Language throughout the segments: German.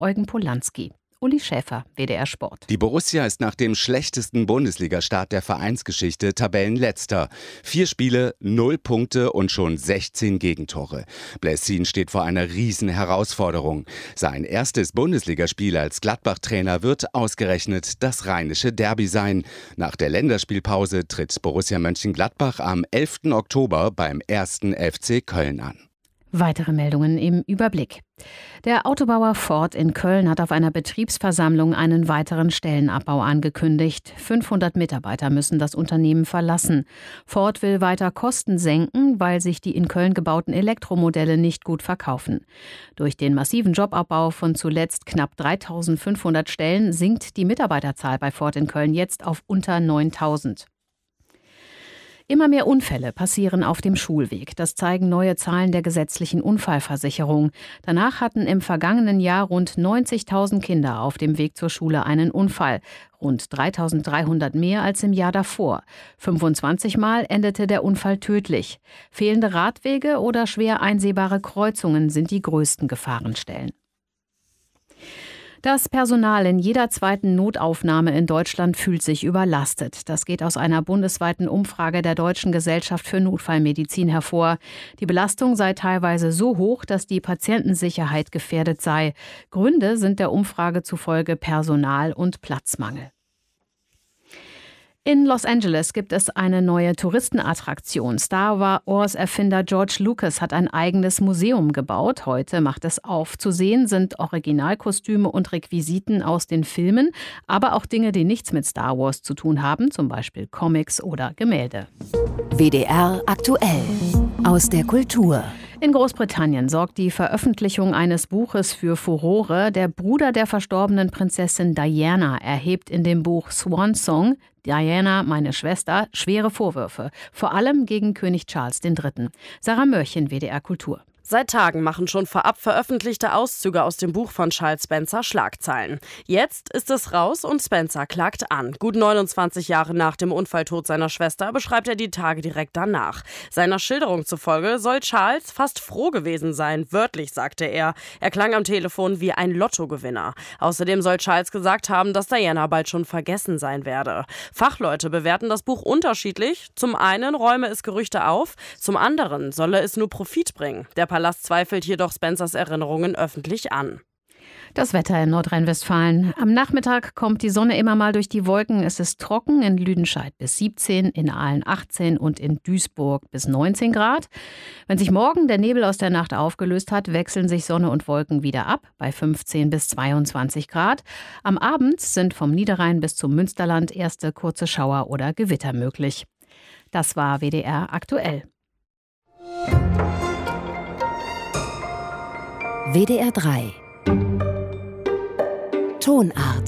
Eugen Polanski. Uli Schäfer, WDR Sport. Die Borussia ist nach dem schlechtesten Bundesligastart der Vereinsgeschichte Tabellenletzter. 4 Spiele, 0 Punkte und schon 16 Gegentore. Blessin steht vor einer riesen Herausforderung. Sein erstes Bundesligaspiel als Gladbach-Trainer wird ausgerechnet das rheinische Derby sein. Nach der Länderspielpause tritt Borussia Mönchengladbach am 11. Oktober beim 1. FC Köln an. Weitere Meldungen im Überblick. Der Autobauer Ford in Köln hat auf einer Betriebsversammlung einen weiteren Stellenabbau angekündigt. 500 Mitarbeiter müssen das Unternehmen verlassen. Ford will weiter Kosten senken, weil sich die in Köln gebauten Elektromodelle nicht gut verkaufen. Durch den massiven Jobabbau von zuletzt knapp 3.500 Stellen sinkt die Mitarbeiterzahl bei Ford in Köln jetzt auf unter 9.000. Immer mehr Unfälle passieren auf dem Schulweg. Das zeigen neue Zahlen der gesetzlichen Unfallversicherung. Danach hatten im vergangenen Jahr rund 90.000 Kinder auf dem Weg zur Schule einen Unfall. Rund 3.300 mehr als im Jahr davor. 25 Mal endete der Unfall tödlich. Fehlende Radwege oder schwer einsehbare Kreuzungen sind die größten Gefahrenstellen. Das Personal in jeder zweiten Notaufnahme in Deutschland fühlt sich überlastet. Das geht aus einer bundesweiten Umfrage der Deutschen Gesellschaft für Notfallmedizin hervor. Die Belastung sei teilweise so hoch, dass die Patientensicherheit gefährdet sei. Gründe sind der Umfrage zufolge Personal- und Platzmangel. In Los Angeles gibt es eine neue Touristenattraktion. Star Wars-Erfinder George Lucas hat ein eigenes Museum gebaut. Heute macht es auf. Zu sehen sind Originalkostüme und Requisiten aus den Filmen, aber auch Dinge, die nichts mit Star Wars zu tun haben, zum Beispiel Comics oder Gemälde. WDR aktuell aus der Kultur. In Großbritannien sorgt die Veröffentlichung eines Buches für Furore. Der Bruder der verstorbenen Prinzessin Diana erhebt in dem Buch Swan Song, Diana, meine Schwester, schwere Vorwürfe. Vor allem gegen König Charles III. Sarah Mörchen, WDR Kultur. Seit Tagen machen schon vorab veröffentlichte Auszüge aus dem Buch von Charles Spencer Schlagzeilen. Jetzt ist es raus und Spencer klagt an. Gut 29 Jahre nach dem Unfalltod seiner Schwester beschreibt er die Tage direkt danach. Seiner Schilderung zufolge soll Charles fast froh gewesen sein. Wörtlich sagte er. Er klang am Telefon wie ein Lottogewinner. Außerdem soll Charles gesagt haben, dass Diana bald schon vergessen sein werde. Fachleute bewerten das Buch unterschiedlich. Zum einen räume es Gerüchte auf, zum anderen solle es nur Profit bringen. Der Palast zweifelt jedoch Spencers Erinnerungen öffentlich an. Das Wetter in Nordrhein-Westfalen. Am Nachmittag kommt die Sonne immer mal durch die Wolken. Es ist trocken, in Lüdenscheid bis 17, in Aalen 18 und in Duisburg bis 19 Grad. Wenn sich morgen der Nebel aus der Nacht aufgelöst hat, wechseln sich Sonne und Wolken wieder ab bei 15 bis 22 Grad. Am Abend sind vom Niederrhein bis zum Münsterland erste kurze Schauer oder Gewitter möglich. Das war WDR aktuell. WDR 3 Tonart.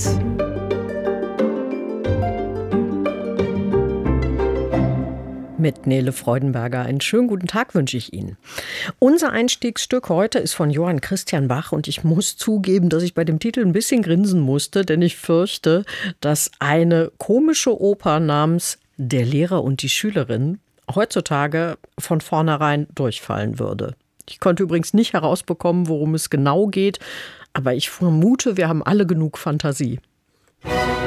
Mit Nele Freudenberger. Einen schönen guten Tag wünsche ich Ihnen. Unser Einstiegsstück heute ist von Johann Christian Bach und ich muss zugeben, dass ich bei dem Titel ein bisschen grinsen musste, denn ich fürchte, dass eine komische Oper namens Der Lehrer und die Schülerin heutzutage von vornherein durchfallen würde. Ich konnte übrigens nicht herausbekommen, worum es genau geht, aber ich vermute, wir haben alle genug Fantasie.